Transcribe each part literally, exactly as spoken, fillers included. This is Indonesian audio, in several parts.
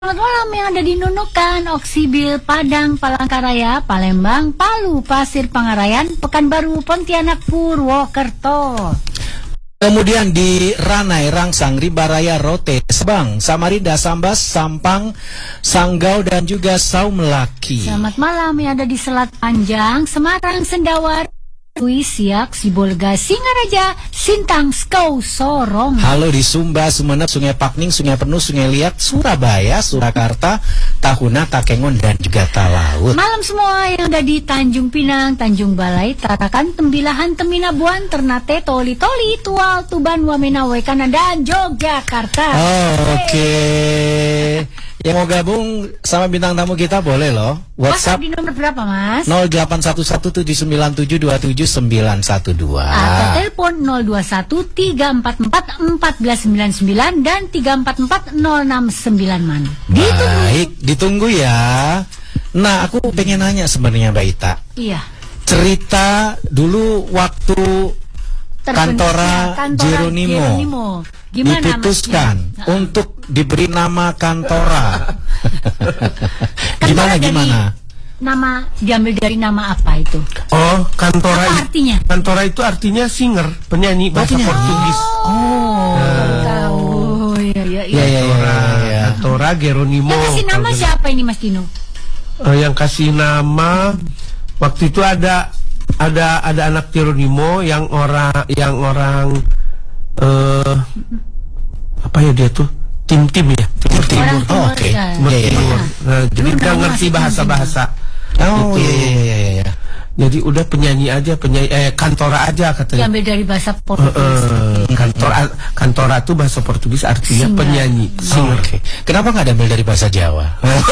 Selamat malam yang ada di Nunukan, Oksibil, Padang, Palangkaraya, Palembang, Palu, Pasir Pangarayan, Pekanbaru, Pontianak, Purwokerto. Kemudian di Ranai, Rangsang, Ribaraya, Rote, Sebang, Samarinda, Sambas, Sampang, Sanggau, dan juga Saumlaki. Selamat malam yang ada di Selat Panjang, Semarang, Sendawar, Siak, Sibolga, Singaraja, Sintang, Skau, Sorong. Halo di Sumba, Sumeneb, Sungai Pakning, Sungai Penuh, Sungai Liat, Surabaya, Surakarta, Tahuna, Takengon, dan juga Talaut. Malam semua yang ada di Tanjung Pinang, Tanjung Balai, Tarakan, Tembilahan, Teminabuan, Ternate, Toli Toli, Tual, Tuban, Wamena, Wekana, dan Yogyakarta. Oh, oke. Okay. Yang mau gabung sama bintang tamu kita boleh loh. WhatsApp di nomor berapa, Mas? nol delapan satu satu tujuh sembilan tujuh dua tujuh sembilan satu dua atau telepon nol dua satu tiga empat empat empat sembilan sembilan dan tiga empat empat nol enam sembilan man. Ditunggu. Baik, ditunggu ya. Nah, aku pengen nanya sebenarnya Mbak Ita. Iya. Cerita dulu waktu Kantora, Kantora Jeronimo, Jeronimo. Gimana, diputuskan Mas? untuk diberi nama Kantora. Gimana dari, gimana? Nama diambil dari nama apa itu? Oh, Kantora. Apa artinya? Kantora itu artinya singer, penyanyi bahasa penyanyi. Portugis. Oh, tahu. Oh, iya iya iya. Ya, ya, Kantora, ya, ya. Kantora Jeronimo. Yang kasih nama siapa ini, Mas Dino? Uh, yang kasih nama waktu itu ada ada ada anak Jeronimo yang orang yang orang uh, apa ya dia tuh tim-tim ya Timur Timur. Oh, oke. Okay. Timur Ya, ya, ya. Timur. Nah, jadi udah ngerti bahasa-bahasa. Oh gitu. iya iya iya iya. Jadi udah penyanyi aja, penyanyi eh Kantora aja katanya. Diambil dari bahasa Portugis. Uh, uh, kantora Kantora itu bahasa Portugis artinya Singer. penyanyi, singer. Oh, oke. Okay. Kenapa nggak diambil dari bahasa Jawa?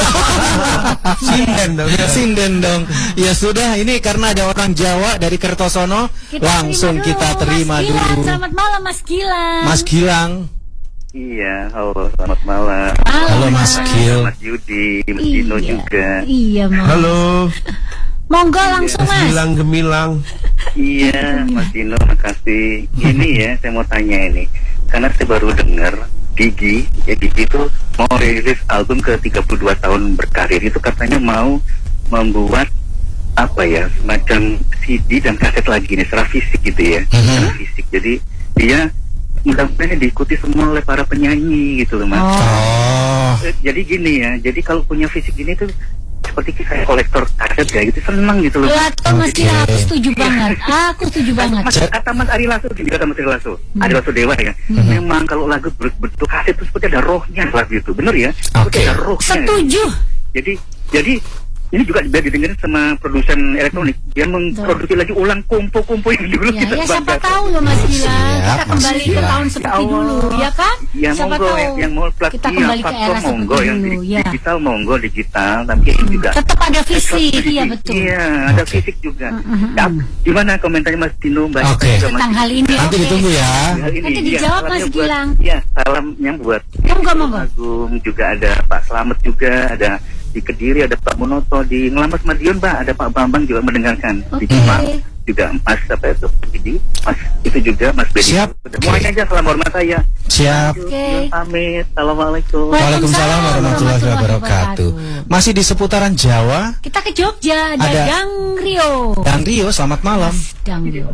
Sinden dong. Sinden dong. Ya sudah, ini karena ada orang Jawa dari Kertosono, Kita langsung terima kita dulu, terima Mas Gilang. dulu. Selamat malam, Mas Gilang. Mas Gilang. Iya, halo, selamat malam. Halo, Halo Mas Gil. Mas Yudi, Mas Dino Iya. juga. Iya, Mas. Halo, Monggo langsung, Mas. Gilang Gemilang. Iya, Mas Dino, makasih. Ini ya, saya mau tanya ini. Karena saya baru dengar Gigi, ya Gigi itu mau rilis album ke tiga puluh dua tahun berkarir. Itu katanya mau membuat apa ya, semacam C D dan kaset lagi nih, secara fisik gitu ya. Secara fisik. Jadi dia mudah-mudahan diikuti semua oleh para penyanyi gitu loh, Mas. Oh. Jadi gini ya, jadi kalau punya fisik gini tuh seperti saya kolektor kaset ya gitu, senang gitu loh. Lihat Mas Oke. Gilang, aku setuju banget. Aku setuju banget. Mas, kata Mas Ari Lasso juga, kata Mas Ari Lasso, Ari Lasso Dewa ya. Memang kalau lagu berbentuk kaset itu seperti ada rohnya lagu itu, bener ya? Seperti Oke. ada rohnya. Setuju. Jadi, jadi ini juga biar didengerin sama produsen elektronik. Dia memproduksi lagi ulang kompo-kompo yang dulu Ya, kita ya siapa banggakan. tahu loh Mas Gilang. Siap, Kita Mas kembali ke Gilang. tahun seperti Ya Allah. dulu, ya kan? Ya Siapa monggo tahu yang, yang mau plat kita iya, kembali ke platform era seperti monggo yang dulu, di- ya. digital monggo digital, tapi ini juga Tetap ada fisik, iya betul. Iya, ada Oke. fisik juga. Ya, gimana komentarnya Mas Dino, Mbak? Oke. Ita, juga, Tentang Mas- hal ini. Nanti oke. ditunggu ya. Hal ini, Nanti iya, dijawab, salamnya Mas buat- Gilang. Iya, salamnya buat Monggo, monggo. Agung, juga ada Pak Slamet juga, ada di Kediri, ada Pak Monoto, di Ngelamas Madiun, Pak, ada Pak Bambang juga mendengarkan. Di Oke. Jepang juga Mas apa itu? Jadi Mas itu juga Mas Bedi. Siap. Semuanya aja salam hormat saya. Siap. Oke. Pamit. Assalamualaikum. Waalaikumsalam warahmatullahi wabarakatuh. Masih di seputaran Jawa. Kita ke Jogja, ada, Ada- Dang Rio. Dan Rio, selamat malam. Dang Rio.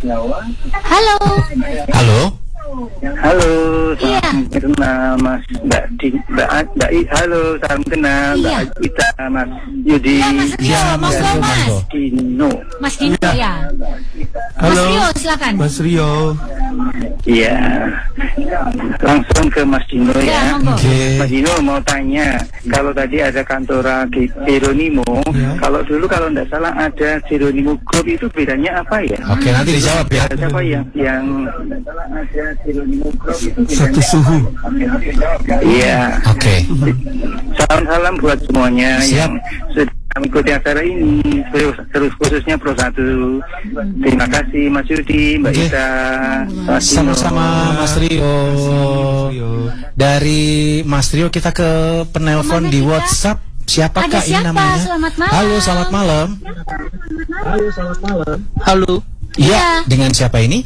Halo. Halo. Halo, Iya. salam kenal Mas Mbak Di, Mbak, A- Mbak I, halo, salam kenal Iya. Mbak Ita, Mas Yudi, Ya, Mas Rio, Ya, Mas monggo Rio, Mas. monggo. Dino. Mas Dino ya. Halo, Mas Rio, silakan. Mas Rio. Iya, langsung ke Mas Dino Ya, ya. monggo. Oke. Mas Dino mau tanya, kalau tadi ada Kantora Ge- Jeronimo, Ya. kalau dulu kalau tidak salah ada Jeronimo Group, itu bedanya apa ya? Oke, nanti dijawab ya. Ada siapa yang yang ada Jeronimo Group itu Satu suhu. Iya. Oke. Salam-salam buat semuanya Siap. yang sudah mengikuti acara ini, terus, terus khususnya Pro satu. Terima kasih Mas Yudi, Mbak Oke. Ita, Mas Dino. Sama-sama Mas Rio. Dari Mas Rio kita ke penelpon Kemana di kita? WhatsApp. Siapakah Ada ini siapa? namanya? Selamat malam. Halo, selamat malam. Halo, Iya, dengan siapa ini?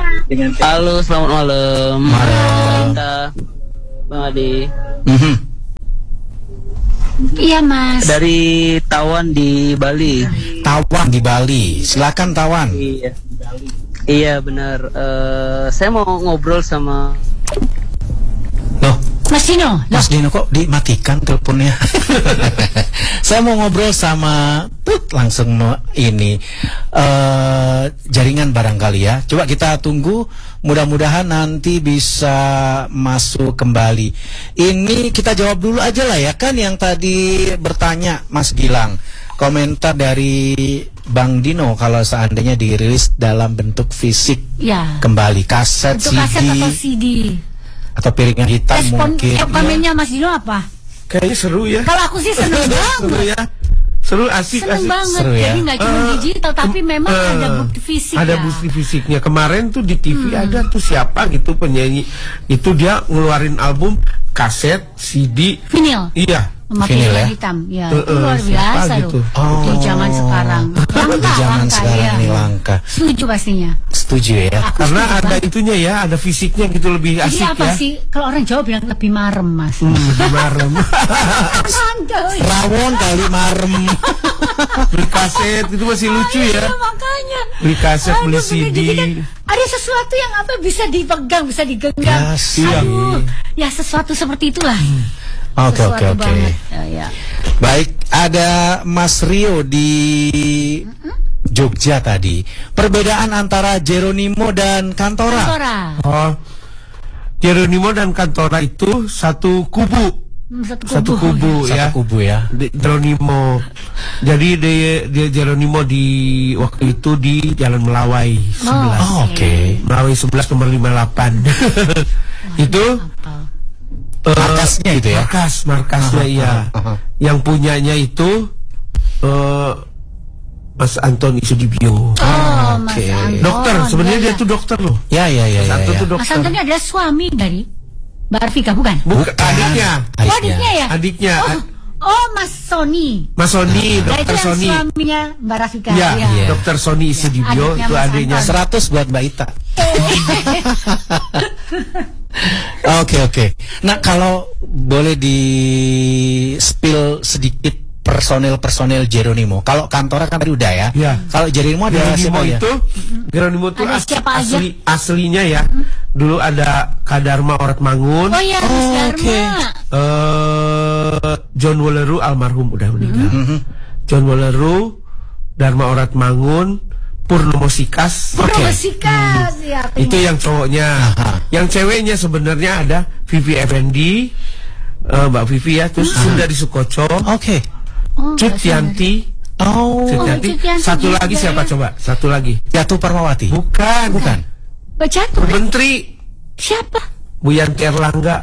halo, selamat malam. Malam. Kita, Bang Ade. Mhm. Iya Mas. Dari Tawan di Bali. Tawan di Bali. Silakan Tawan. Iya. Iya benar. Eh, saya mau ngobrol sama. Loh, Mas Dino. Mas Dino kok dimatikan teleponnya? Saya mau ngobrol sama tut, langsung mau ini uh, jaringan barangkali ya. Coba kita tunggu, mudah-mudahan nanti bisa masuk kembali. Ini kita jawab dulu aja lah ya, kan yang tadi bertanya Mas Gilang. Komentar dari Bang Dino kalau seandainya dirilis dalam bentuk fisik Ya. kembali, kaset, Untuk kaset C D, atau C D. atau piringan hitam Respon mungkin. eh, komennya Mas Dino apa? Kayaknya seru ya. Kalau aku sih seneng Seru banget. ya. Seru, asik, Seneng asik. banget. Seru ya. Jadi nggak cuma Eh, digital, tapi memang eh, ada bukti fisik Ada ya. bukti fisiknya. Kemarin tuh di T V ada tuh siapa gitu penyanyi. Itu dia ngeluarin album kaset, C D. Vinyl. Iya. Memakai Vinyl ya? ya? Hitam. Ya, Eh, itu eh, luar siapa biasa gitu? loh. Oh. Di zaman sekarang. Langka, Di zaman langka, sekarang ya. ini langka. Setuju pastinya. Setuju ya. Aku Karena setuju ada banget. itunya ya, ada fisiknya gitu lebih Jadi asik apa ya. sih? Kalau orang Jawa bilang lebih marem, Mas. Hmm, lebih marem. Mantap. Rawon kali marem. Beli kaset itu masih lucu ya. Iya, makanya. Beli kaset, Aduh, beli bener. C D. Jadi kan ada sesuatu yang apa bisa dipegang, bisa digenggam. Ya, siap. Aduh, ya sesuatu seperti itulah. Oke oke Sesuatu oke. banget. Ya, ya. Baik, ada Mas Rio di Jogja tadi. Perbedaan antara Jeronimo dan Kantora. Kantora. Oh, Jeronimo dan Kantora itu satu kubu. Hmm, Satu kubu. Satu kubu Satu ya. kubu ya. Di- Jeronimo. Jadi dia, dia Jeronimo di waktu itu di Jalan Melawai sebelas. Oh, oke. Melawai sebelas nomor lima puluh delapan. Itu eh, Markasnya itu ya. Markas, markasnya Aha, iya. aha, aha. Yang punyanya itu eh, Mas Antoni Sudibyo. Oh, Mas Oke. Anton. Dokter, sebenarnya ya, dia ya. tuh dokter loh. Ya ya ya Mas ya. Anton ya. tuh Mas dokter. Anton ini adalah suami dari Mbak Arvika, bukan? Bukan, Bukan. adiknya. Oh, adiknya ya? Adiknya. Oh, oh, Mas Sony. Mas Sony, Nah, itu dokter yang Sony. suaminya Mbak Rafika. Ya, Iya. dokter Sony Sudibyo Adiknya itu Mas adiknya. Anton. seratus buat Mbak Ita. Oke oke. Nah kalau boleh di spill sedikit personel-personel Jeronimo. Kalau Kantora kan tadi udah ya. Ya. Kalau Jeronimo ada Geronimo siapa ya? itu, Geronimo itu Ada as- siapa aja? asli aslinya ya. Dulu ada Kadarma Orat Mangun, Oh ya, Mas Oh, Dharma. oke. eh John Woleru almarhum udah meninggal. Mhm. John Woleru, Dharma Orat Mangun, Purnomo Sikas. Purnomo Sikas, ya. Itu yang cowoknya. Yang ceweknya sebenarnya ada Vivi Effendi, eh, Mbak Vivi ya, terus Sundari Sukoco, Oke. Oh, Cut Mas Yanti, Oh. Cut Oh, Yanti. Cut Yanti Satu juga lagi ya. siapa coba? Satu lagi. Jatuh Parmawati. Bukan, Bukan. Mbak Jatuh. Menteri Siapa? Bu Yanti Erlangga.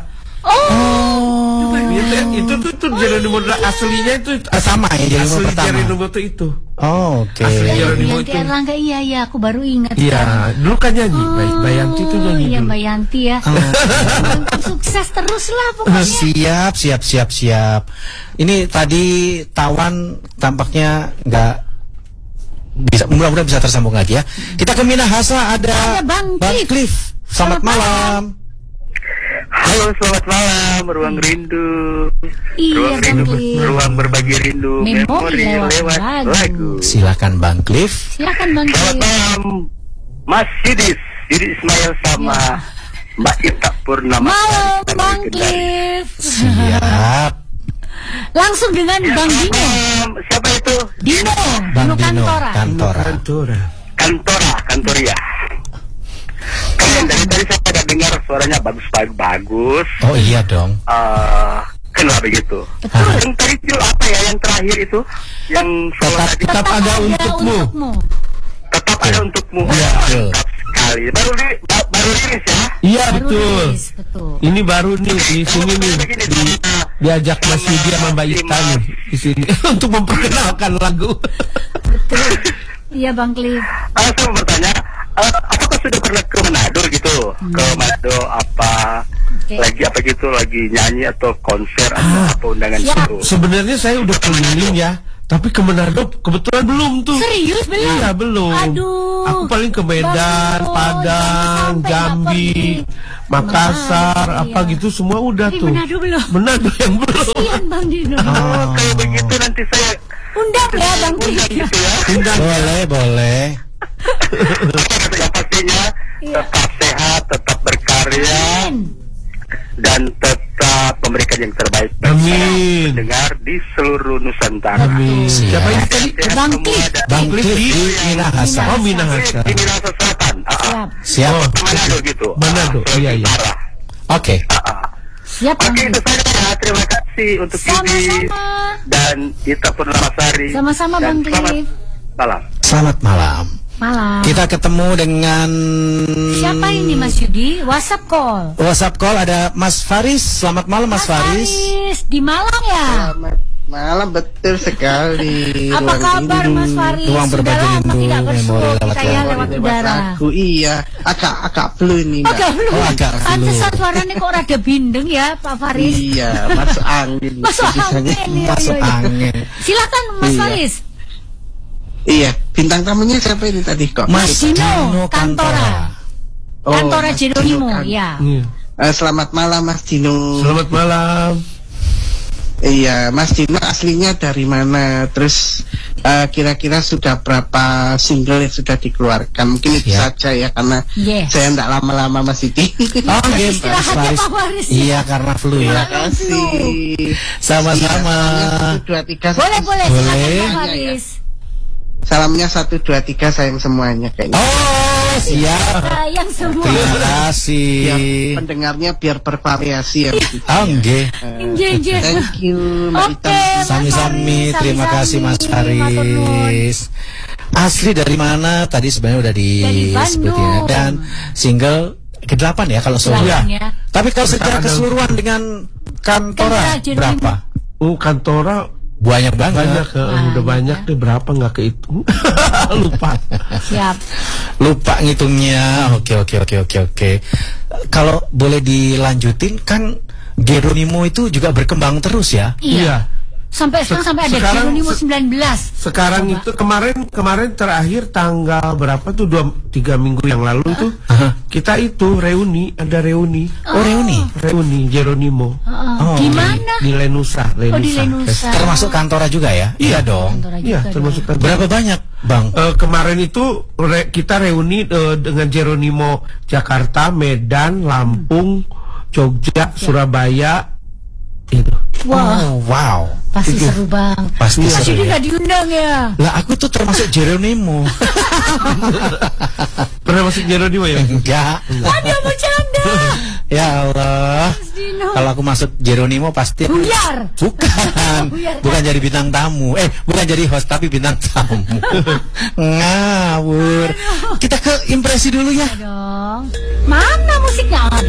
Oh. Itu, itu tuh tuh Jeronimo aslinya itu Ah, sama ya, Jeronimo asli pertama. Jeronimo tuh itu. Oh, oke. Asli Ya, Jeronimo Yanti itu. Erlangga, iya iya, aku baru ingat. Iya, sekarang. dulu kan nyanyi. Mbak Mbak Yanti tuh nyanyi Iya, dulu. Mbak Yanti ya. Oh. Sukses terus lah pokoknya. Siap, siap, siap, siap. Ini tadi Tawan tampaknya nggak bisa, mudah-mudahan bisa tersambung lagi ya. Kita ke Minahasa, ada, Ada Bang Cliff. Cliff. Selamat, Selamat malam. Halo, selamat malam, ruang rindu. Iya, ruang Bang rindu, Cliff. ruang berbagi rindu. Memori lewat lewat lagu. lagu. Silakan Bang Cliff. Silakan Bang Selamat Cliff. malam, Mas Yudis, Yudi Ismail sama Ya. Mbak Ita Purnama. Malam Dari Bang Kendari. Cliff. Siap. Langsung dengan Ya, Bang selamat Dino. malam. Siapa itu? Dino, Bang Dino Dino, Kantora. Kantora. Kantora. Kantora, Kantoria. Kalian dari tadi saya pada dengar suaranya bagus-bagus bagus. Oh iya dong. Eh, kenapa begitu? Betul. Yang tadi itu apa ya? Yang terakhir itu, yang suara Tetap- tadi, tetap ada untukmu. tetap ada untukmu. Iya, betul. Mantap sekali. Baru li- ba- baru rilis ya. Iya Baru betul. rilis, betul. Ini baru nih di sini nih di, diajak Mas Yudi sama Mbak Ita nih di sini untuk memperkenalkan lagu. Betul. Iya Bang Cliff. Ah, saya mau bertanya, eh, apakah sudah pernah ke Manado gitu? Ke Manado apa? Oke. Lagi apa gitu? Lagi nyanyi atau konser atau Ah. apa undangan Siap. gitu? Sebenarnya saya udah keliling ya, Tapi ke Manado kebetulan belum tuh. Serius belum? Iya belum. Aduh. Aku paling ke Medan, Bang, Padang, sampai Jambi, nggak Makassar, Nah, apa iya. gitu semua udah Tapi tuh. Manado belum. Manado yang belum. Kasihan Bang Dino. Oh, kayak begitu nanti saya Undang ya Bang Dino. gitu ya. Undang. Boleh, boleh. Yang pastinya Iya. tetap sehat, tetap berkarya, Amin. dan tetap memberikan yang terbaik bagi Amin. pendengar di seluruh Nusantara. Amin. Siap. Siapa ini tadi? Sehat Bang semua Cliff. dan Bang Cliff di Minahasa. Oh, Minahasa. di Minahasa Selatan. Ah, ah. Siap. Siap. Oh, Manado gitu. Manado. Ah, Iya, iya. Utara. Oke. Ah, ah. Siap Bang Oke, itu Cliff. saja. Terima kasih untuk Bibi Sama-sama. dan Ita Purnamasari. Sama-sama, Dan Bang selamat Cliff. malam. Selamat malam. Malam. Kita ketemu dengan Siapa ini Mas Yudi? WhatsApp call. WhatsApp call ada Mas Faris. Selamat malam Mas, Faris. di Malang ya. Selamat malam, betul sekali. Apa Ruang kabar rindu. Mas Faris? Ruang Sudah berbagi lama rindu, tidak memori bersua lewat kita ya telepon. lewat Lewat udara. aku, iya. Agak agak flu ini, Oh, Mbak. gak belum. Oh, agak flu. Pantesan suaranya kok rada bindeng ya Pak Faris. Iya, masuk angin. Masuk tulisannya. angin. Iya, Masuk iya, iya. angin. Silakan Mas Iya. Faris. Iya, bintang tamunya siapa ini tadi kok? Mas Dino Dino Kantora. Oh, Kantora Mas Jeronimo, Dino Kan- ya. Iya. Eh, selamat malam Mas Dino. Selamat malam. Iya, Mas Dino aslinya dari mana? Terus eh, kira-kira sudah berapa single yang sudah dikeluarkan? Mungkin itu Siap. saja ya, karena Yes. saya tidak lama-lama Mas Didi. Oh, oke, Mas Istirahat ya, Faris. Pak Faris. Iya, karena flu ya. Terima kasih. Sama-sama. Iya, satu, dua, tiga, Boleh, boleh. Boleh. Silakan Pak Faris. Salamnya satu dua tiga sayang semuanya kayaknya. Oh, siap. Sayang semua. Terima kasih. Biar pendengarnya biar bervariasi ya. begitu. Oh, nggih. Inje, inje. Thank you Mbak Oke, Ita. Mas Sami-sami, Faris, terima kasih Mas sami-sami. Matur nuwun. Faris. Asli dari mana? Tadi sebenarnya udah Dari disebutin ya. Bandung. Dan single kedelapan ya kalau solo. Delapan ya. Tapi kalau secara Sekarang keseluruhan dengan Kantora Kantora Jeronimo. berapa? Oh, Kantora Banyak banget. banyak, eh, Banyak. udah banyak deh, berapa nggak kehitung. Lupa. Siap. Lupa ngitungnya. Oke, oke, oke, oke, oke. Kalau boleh dilanjutin kan Jeronimo itu juga berkembang terus ya. Iya. Sampai sekarang sampai ada Sekarang Jeronimo se- sembilan belas. Sekarang Coba. itu kemarin kemarin terakhir tanggal berapa tuh dua tiga minggu yang lalu tuh kita itu reuni, ada reuni Oh, reuni. reuni Jeronimo Heeh. Oh, Gimana? di Lenusa Oh Lenusa. di Lenusa. Termasuk Kantora juga ya? Iya dong. Kantora Iya, juga termasuk dong. Kantora. Berapa banyak, Bang? Eh, kemarin itu re- kita reuni eh, dengan Jeronimo Jakarta, Medan, Lampung, Jogja, Surabaya itu. Wah, Oh, wow. pasti seru bang. Pasti Mas seru Yudi ya. nggak diundang ya? Lah aku tuh termasuk Jeronimo. Pernah masuk Jeronimo ya? Enggak. Ada bercanda. Ya Allah. Dino. Kalau aku masuk Jeronimo pasti aku- Buyar. Bukan. Buyar. Bukan jadi bintang tamu. Eh, bukan jadi host tapi bintang tamu. Ngawur. Kita ke impresi dulu ya. Dong. Mana musiknya?